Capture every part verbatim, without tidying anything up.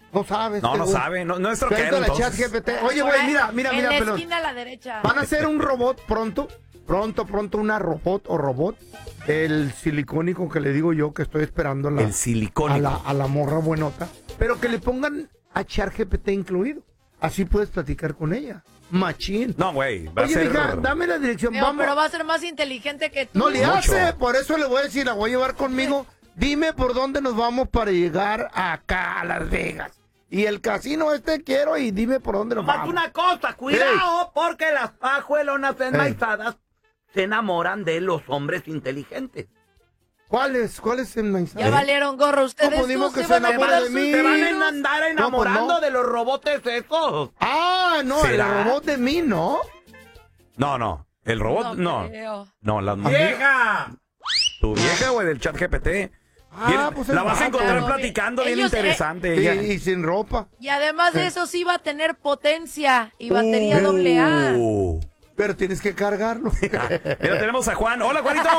No sabes. No, no sabe. No, no es troquero, la chat G P T. Oye, güey, mira, mira, mira, En la pelón. esquina a la derecha. Van a hacer un robot pronto. Pronto, pronto, una robot o robot. El silicónico que le digo yo que estoy esperando. La, el silicónico. A la, a la morra buenota. Pero que le pongan a chat G P T incluido. Así puedes platicar con ella. Machín. No, güey. Va Oye, a ser... mija, dame la dirección. Pero, Vamos. pero va a ser más inteligente que tú. No le Mucho. hace. Por eso le voy a decir, la voy a llevar conmigo. Dime por dónde nos vamos para llegar acá a Las Vegas. Y el casino este quiero y dime por dónde nos Más vamos. una cosa, cuidado, porque las pajuelonas enmaizadas se enamoran de los hombres inteligentes. ¿Cuáles? ¿Cuáles en la Ya valieron gorro ustedes. ¿Cómo dimos dos que se se van a enamora quedar de mí? Se van solteros. a andar No, enamorando pues no. de los robotes esos. Ah, no, ¿Será? el robot de mí, ¿no? No, no. El robot, no. No creo. No, las mujeres. ¡Vieja! Tu vieja, güey, del chat G P T. Ah, Bien, pues la el vas a vato. encontrar platicando bien Ellos, eh, interesante. Sí, ella. y sin ropa. Y además de eso sí va a tener potencia y batería doble A. Uh. Pero tienes que cargarlo. Mira, tenemos a Juan. Hola, Juanito.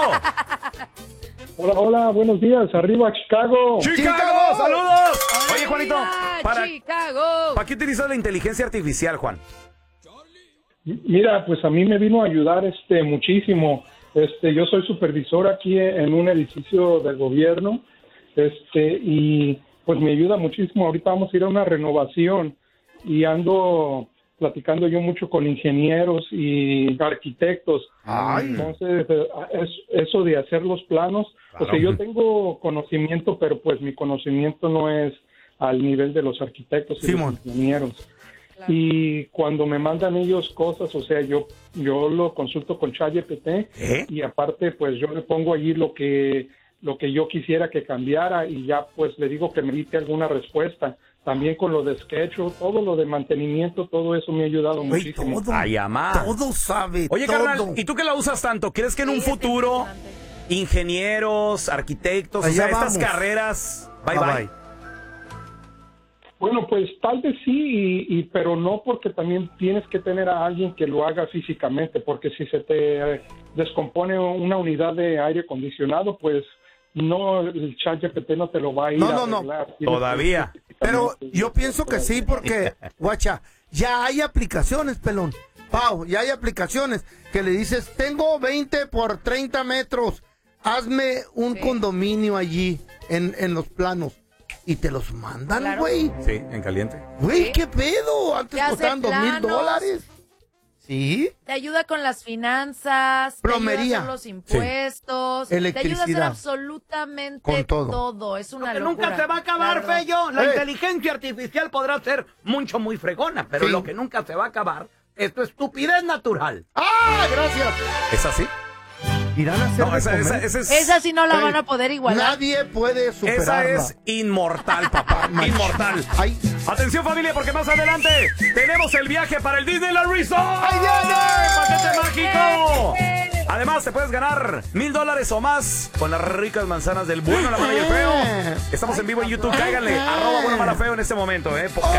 Hola, hola, buenos días. Arriba, Chicago. ¡Chicago! ¡Saludos! Oye, Hola, Juanito, ¿para, Chicago. ¿para qué utilizas la inteligencia artificial, Juan? Mira, pues a mí me vino a ayudar este muchísimo. Este, yo soy supervisor aquí en un edificio del gobierno. Este, y pues me ayuda muchísimo. Ahorita vamos a ir a una renovación y ando platicando yo mucho con ingenieros y arquitectos. Ay. Entonces, eh, es- eso de hacer los planos, o sea, yo tengo conocimiento, pero pues mi conocimiento no es al nivel de los arquitectos y Simón. los ingenieros. Y cuando me mandan ellos cosas, o sea, yo yo lo consulto con ChatGPT ¿Eh? y aparte pues yo le pongo allí lo que lo que yo quisiera que cambiara y ya pues le digo que me dite alguna respuesta. También con lo de sketch, todo lo de mantenimiento, todo eso me ha ayudado Güey, muchísimo. todo, Ay, amá. todo sabe, Oye, todo. carnal, ¿y tú que la usas tanto? ¿Crees que en un Sí, está futuro impresionante. ingenieros, arquitectos, Allá o sea, estas vamos. carreras, bye Bye, bye? bye. Bueno, pues tal vez sí, y, y- pero no porque también tienes que tener a alguien que lo haga físicamente, porque si se te eh, descompone una unidad de aire acondicionado, pues no, el ChatGPT no te lo va a ir No, a no, no. arreglar. Tienes Todavía. que- Pero yo pienso que sí, porque, guacha, ya hay aplicaciones, pelón. Pau, ya hay aplicaciones que le dices, tengo veinte por treinta metros, hazme un Sí. condominio allí en, en los planos. Y te los mandan, Claro. güey. Sí, en caliente. Güey, Sí. ¿qué pedo? Antes Te hace costaban dos mil planos. dólares. ¿Sí? Te ayuda con las finanzas, te Plomería. ayuda a hacer los impuestos, te ayuda a hacer Electricidad. absolutamente Con todo. Es una Lo que locura. nunca se va a acabar, la verdad. Fello. La Eh. inteligencia artificial podrá ser mucho, muy fregona, pero Sí. lo que nunca se va a acabar es tu estupidez natural. ¡Ah, gracias! ¿Es así? Irán a hacer No, de esa, comer. esa, esa es... Esa sí no la Ey, van a poder igualar. Nadie puede superarla. Esa es inmortal, papá. Inmortal. Ay, Atención, familia, porque más adelante tenemos el viaje para el Disneyland Resort. ¡Ahí viene! ¡Paquete mágico! Además, te puedes ganar mil dólares o más con las ricas manzanas del bueno, la mala y el feo. Estamos en vivo en YouTube. Cáiganle. Arroba bueno, mala, feo en este momento, ¿eh?